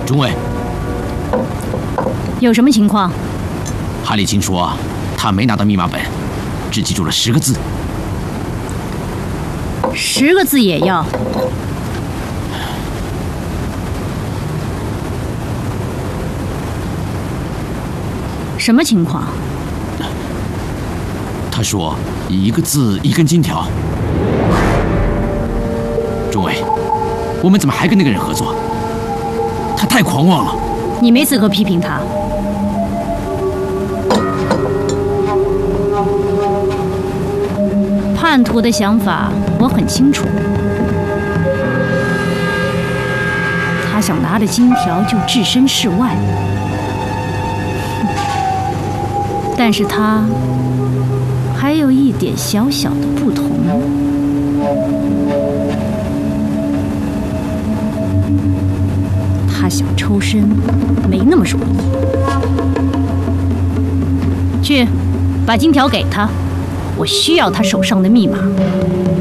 中尉， 有什么情况？ 哈里钦说他没拿到密码本，只记住了10个字。 10个字也要？什么情况？ 他说1个字1根金条。中尉，我们怎么还跟那个人合作？他太狂妄了。 你没资格批评他。叛徒的想法我很清楚，他想拿着金条就置身事外，但是他还有一点小小的不同。他想抽身没那么容易。去，把金条给他，我需要他手上的密码。